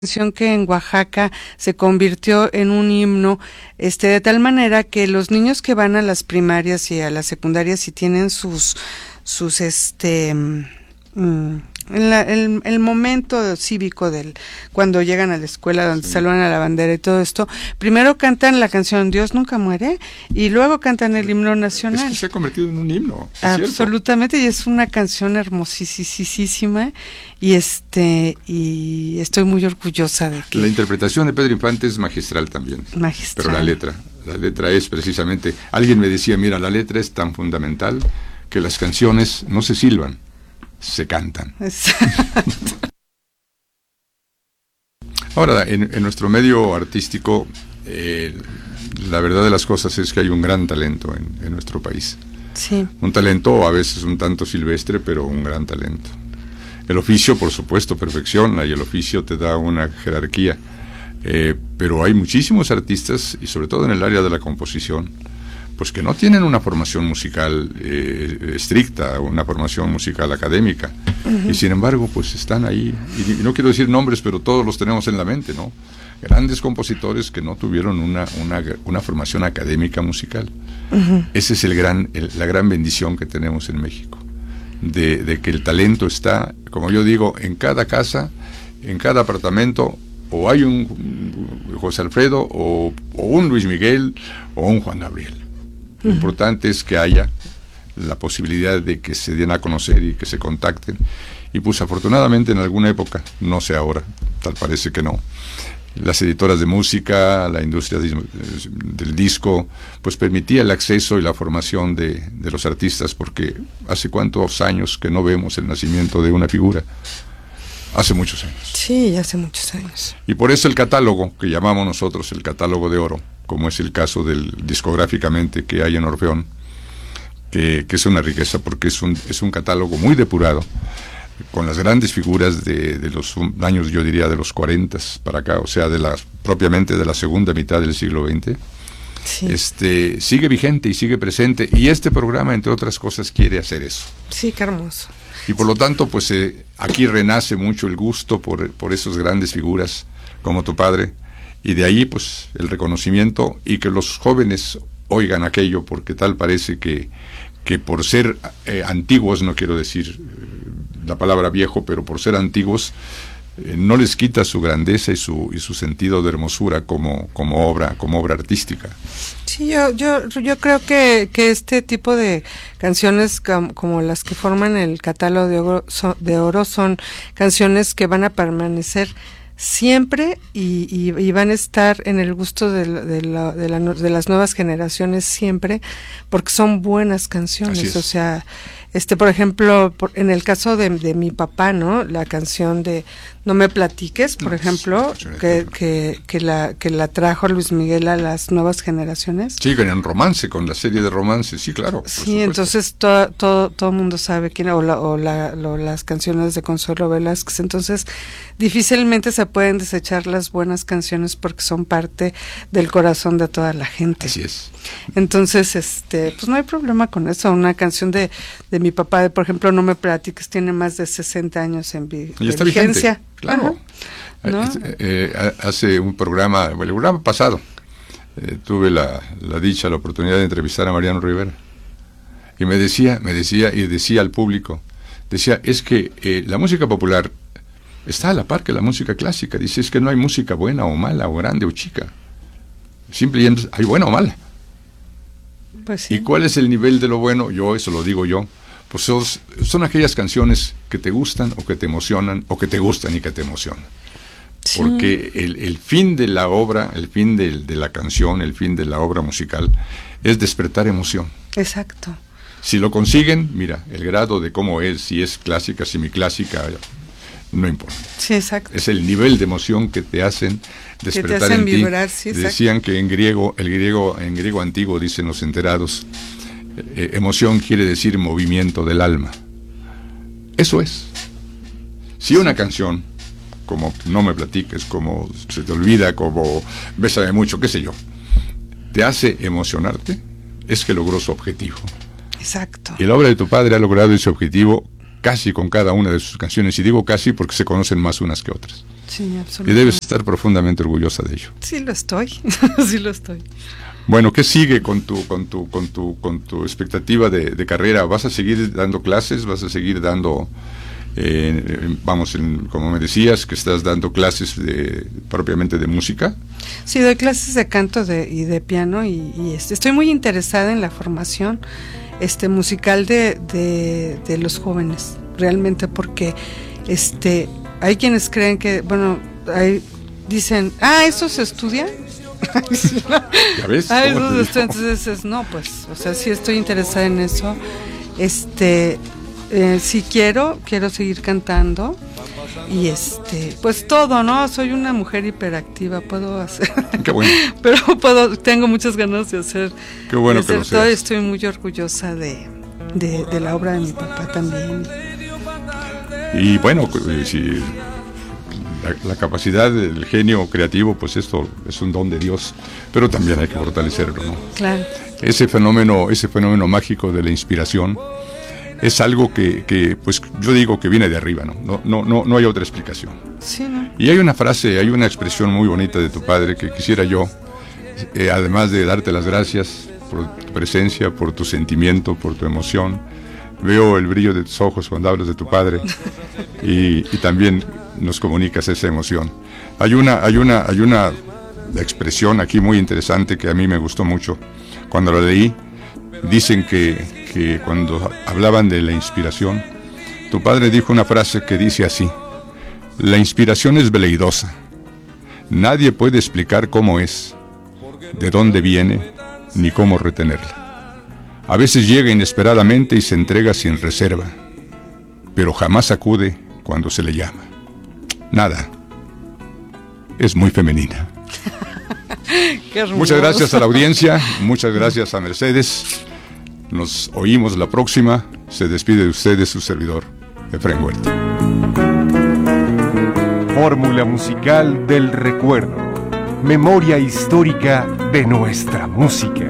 canción que en Oaxaca se convirtió en un himno, de tal manera que los niños que van a las primarias y a las secundarias y tienen sus el momento cívico cuando llegan a la escuela donde saludan a la bandera y todo esto, primero cantan la canción Dios nunca muere y luego cantan el himno nacional. Es que se ha convertido en un himno. Absolutamente, y es una canción hermosísima y estoy muy orgullosa de que... La interpretación de Pedro Infante es magistral también. Magistral. Pero la letra es precisamente, alguien me decía, mira, la letra es tan fundamental que las canciones no se silban, se cantan. Exacto. Ahora, en nuestro medio artístico, la verdad de las cosas es que hay un gran talento en nuestro país. Sí. Un talento a veces un tanto silvestre, pero un gran talento. El oficio, por supuesto, perfecciona y el oficio te da una jerarquía. Pero hay muchísimos artistas, y sobre todo en el área de la composición, pues que no tienen una formación musical estricta, una formación musical académica, y sin embargo pues están ahí, y no quiero decir nombres, pero todos los tenemos en la mente, ¿no? Grandes compositores que no tuvieron una formación académica musical. Esa es la gran bendición que tenemos en México, de que el talento está, como yo digo, en cada casa, en cada apartamento, o hay un José Alfredo, o un Luis Miguel, o un Juan Gabriel. Lo importante es que haya la posibilidad de que se den a conocer y que se contacten. Y pues afortunadamente en alguna época, no sé ahora, tal parece que no, las editoras de música, la industria del disco, pues permitía el acceso y la formación de los artistas, porque hace cuántos años que no vemos el nacimiento de una figura. Hace muchos años. Sí, hace muchos años. Y por eso el catálogo, que llamamos nosotros el catálogo de oro, como es el caso del discográficamente que hay en Orfeón, que es una riqueza porque es un catálogo muy depurado, con las grandes figuras de los años, yo diría, de los 40 para acá, o sea, propiamente de la segunda mitad del siglo XX. Sí. Sigue vigente y sigue presente, y este programa, entre otras cosas, quiere hacer eso. Sí, qué hermoso. Y por lo tanto, pues aquí renace mucho el gusto por esas grandes figuras como tu padre, y de ahí pues el reconocimiento, y que los jóvenes oigan aquello, porque tal parece que por ser antiguos, no quiero decir la palabra viejo, pero por ser antiguos, no les quita su grandeza y su sentido de hermosura como obra artística. Sí, yo creo que este tipo de canciones como las que forman el catálogo de oro son canciones que van a permanecer siempre y van a estar en el gusto de las nuevas generaciones siempre, porque son buenas canciones. O sea, por ejemplo, en el caso de mi papá, ¿no? La canción de No me platiques, por ejemplo, que la trajo Luis Miguel a las nuevas generaciones. Sí, en romance, con la serie de romance, sí, claro. Sí, entonces todo el mundo sabe quién, o las canciones de Consuelo Velázquez. Entonces, difícilmente se pueden desechar las buenas canciones porque son parte del corazón de toda la gente. Así es. Entonces, pues no hay problema con eso. Una canción de mi papá, por ejemplo, No me platiques, tiene más de 60 años en está vigencia. Vigente, claro. ¿No? Hace el programa pasado, tuve la dicha, la oportunidad de entrevistar a Mariano Rivera, y me decía al público, es que la música popular está a la par que la música clásica. Dice, es que no hay música buena o mala, o grande o chica, simplemente hay buena o mala. Pues sí. ¿Y cuál es el nivel de lo bueno? Eso lo digo yo. Pues son aquellas canciones que te gustan o que te emocionan, o que te gustan y que te emocionan. Sí. Porque el fin de la obra, el fin de la canción, el fin de la obra musical es despertar emoción. Exacto. Si lo consiguen, mira, el grado de cómo es, si es clásica, semiclásica, no importa. Sí, exacto. Es el nivel de emoción que te hacen despertar, que te hacen en vibrar, ti. Sí, decían que en griego antiguo, dicen los enterados, emoción quiere decir movimiento del alma. Eso es. Si una canción, como No me platiques, como Se te olvida, como Bésame mucho, qué sé yo, te hace emocionarte, es que logró su objetivo. Exacto. Y la obra de tu padre ha logrado ese objetivo casi con cada una de sus canciones, y digo casi porque se conocen más unas que otras. Sí, Y absolutamente. debes estar profundamente orgullosa de ello. Sí lo estoy, sí lo estoy. Bueno, ¿qué sigue con tu expectativa de carrera? ¿Vas a seguir dando clases? ¿Vas a seguir dando, como me decías, que estás dando clases propiamente de música? Sí, doy clases de canto y de piano y estoy muy interesada en la formación musical de los jóvenes, realmente, porque hay quienes creen que, bueno, dicen, ¿eso se estudia? ¿Ya ves? Entonces, no, pues, o sea, sí estoy interesada en eso. Sí quiero seguir cantando y pues todo, ¿no? Soy una mujer hiperactiva, puedo hacer. Qué bueno. Pero tengo muchas ganas de hacer. Qué bueno de que lo hacer todo. seas. Estoy muy orgullosa de la obra de mi papá también. Y bueno, si la capacidad del genio creativo, pues esto es un don de Dios, pero también hay que fortalecerlo, ¿no? Claro. Ese fenómeno mágico de la inspiración es algo que pues yo digo que viene de arriba, ¿no? No hay otra explicación. Sí, ¿no? Y hay una expresión muy bonita de tu padre que quisiera yo, además de darte las gracias por tu presencia, por tu sentimiento, por tu emoción. Veo el brillo de tus ojos cuando hablas de tu padre y también nos comunicas esa emoción. Hay una expresión aquí muy interesante que a mí me gustó mucho. Cuando la leí, dicen que cuando hablaban de la inspiración, tu padre dijo una frase que dice así: la inspiración es veleidosa. Nadie puede explicar cómo es, de dónde viene, ni cómo retenerla. A veces llega inesperadamente y se entrega sin reserva, pero jamás acude cuando se le llama. Nada. Es muy femenina. Qué hermoso. Muchas gracias a la audiencia, muchas gracias a Mercedes. Nos oímos la próxima. Se despide de ustedes su servidor, Efraín Huerta. Fórmula musical del recuerdo. Memoria histórica de nuestra música.